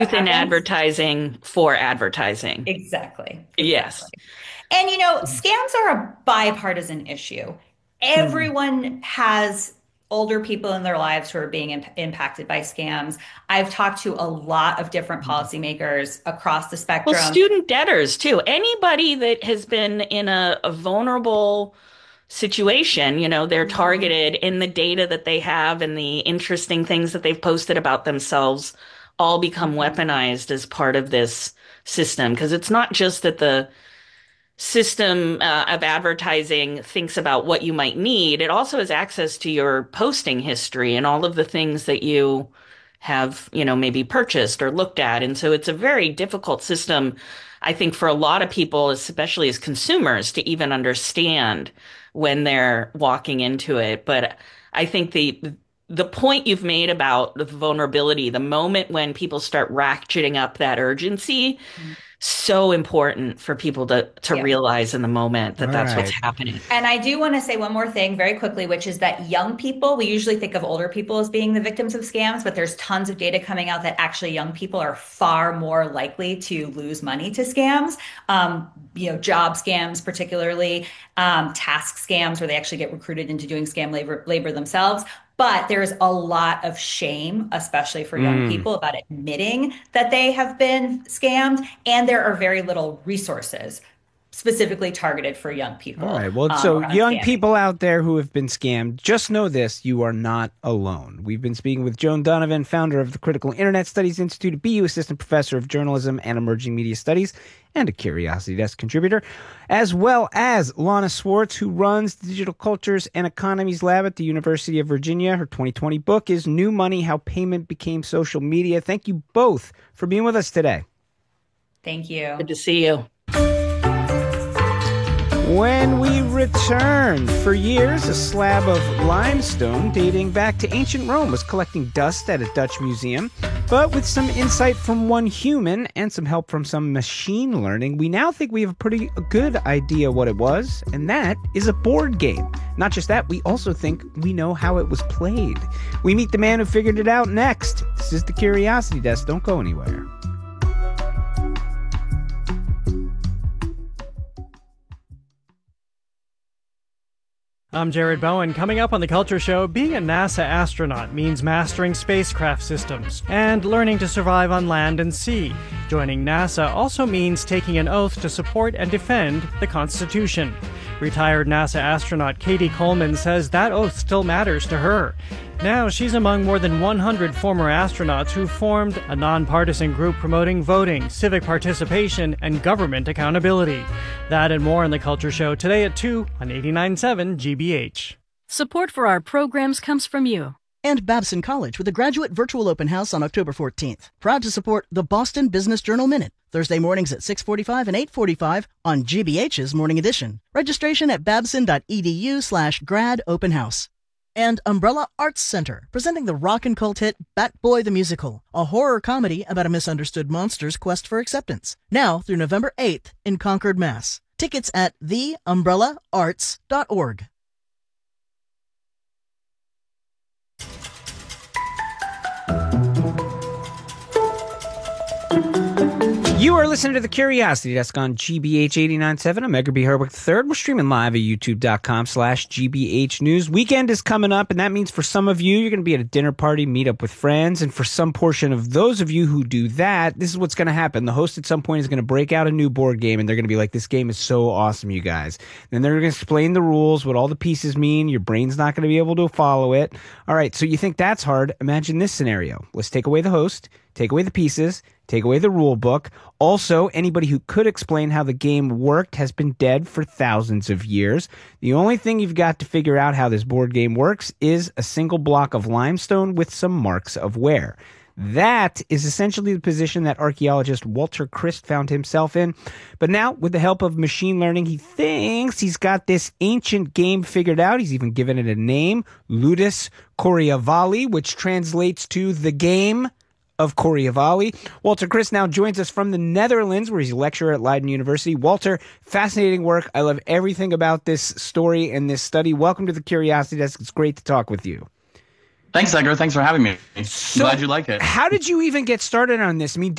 Truth in happens. advertising for advertising. Exactly. Yes. Exactly. And scams are a bipartisan issue. Mm. Everyone has older people in their lives who are being impacted by scams. I've talked to a lot of different policymakers across the Well, spectrum. student debtors too. Anybody that has been in a vulnerable situation, they're Mhm. targeted in the data that they have and the interesting things that they've posted about themselves all become Mhm. weaponized as part of this system. Because it's not just that the system of advertising thinks about what you might need, it also has access to your posting history and all of the things that you have, maybe purchased or looked at. And so it's a very difficult system, I think, for a lot of people, especially as consumers, to even understand when they're walking into it. But I think the point you've made about the vulnerability, the moment when people start ratcheting up that urgency, so important for people to Yeah. realize in the moment that All that's what's right. happening. And I do want to say one more thing very quickly, which is that young people, we usually think of older people as being the victims of scams, but there's tons of data coming out that actually young people are far more likely to lose money to scams. Job scams, particularly, task scams where they actually get recruited into doing scam labor themselves. But there's a lot of shame, especially for young Mm. people, about admitting that they have been scammed. And there are very little resources specifically targeted for young All people right. Well, so around young scamming. people out there who have been scammed, just know this: you are not alone. We've been speaking with Joan Donovan, founder of the Critical Internet Studies Institute, a BU assistant professor of journalism and emerging media studies, and a Curiosity Desk contributor, as well as Lana Swartz, who runs the Digital Cultures and Economies Lab at the University of Virginia. Her 2020 book is New Money: How Payment Became Social Media. Thank you both for being with us today. Thank Good you. to see you. When we return, for years, a slab of limestone dating back to ancient Rome was collecting dust at a Dutch museum. But with some insight from one human and some help from some machine learning, we now think we have a pretty good idea what it was, and that is a board game. Not just that, we also think we know how it was played. We meet the man who figured it out next. This is the Curiosity Desk. Don't go anywhere. I'm Jared Bowen. Coming up on The Culture Show, being a NASA astronaut means mastering spacecraft systems and learning to survive on land and sea. Joining NASA also means taking an oath to support and defend the Constitution. Retired NASA astronaut Katie Coleman says that oath still matters to her. Now, she's among more than 100 former astronauts who formed a nonpartisan group promoting voting, civic participation, and government accountability. That and more on The Culture Show today at 2 on 89.7 GBH. Support for our programs comes from you. And Babson College with a graduate virtual open house on October 14th. Proud to support the Boston Business Journal Minute, Thursday mornings at 6:45 and 8:45 on GBH's Morning Edition. Registration at babson.edu/grad open house. And Umbrella Arts Center, presenting the rock and cult hit Bat Boy the Musical, a horror comedy about a misunderstood monster's quest for acceptance. Now through November 8th in Concord, Mass. Tickets at theumbrellaarts.org. You are listening to the Curiosity Desk on GBH 89.7. I'm Edgar B. Herwick III. We're streaming live at youtube.com/GBH News. Weekend is coming up, and that means for some of you, you're going to be at a dinner party, meet up with friends. And for some portion of those of you who do that, this is what's going to happen. The host at some point is going to break out a new board game, and they're going to be like, this game is so awesome, you guys. Then they're going to explain the rules, what all the pieces mean. Your brain's not going to be able to follow it. All right, so you think that's hard. Imagine this scenario. Let's take away the host, take away the pieces, take away the rule book. Also, anybody who could explain how the game worked has been dead for thousands of years. The only thing you've got to figure out how this board game works is a single block of limestone with some marks of wear. That is essentially the position that archaeologist Walter Christ found himself in. But now, with the help of machine learning, he thinks he's got this ancient game figured out. He's even given it a name, Ludus Coriovalli, which translates to the game of Coriovalli. Walter Christ now joins us from the Netherlands, where he's a lecturer at Leiden University. Walter, fascinating work. I love everything about this story and this study. Welcome to the Curiosity Desk. It's great to talk with you. Thanks, Edgar. Thanks for having me. So, Glad you like it. How did you even get started on this? I mean,